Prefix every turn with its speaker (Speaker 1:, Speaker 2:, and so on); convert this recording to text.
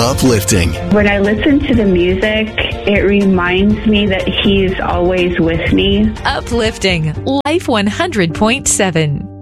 Speaker 1: Uplifting.
Speaker 2: When I listen to the music, it reminds me that He's always with me.
Speaker 3: Uplifting. Life 100.7.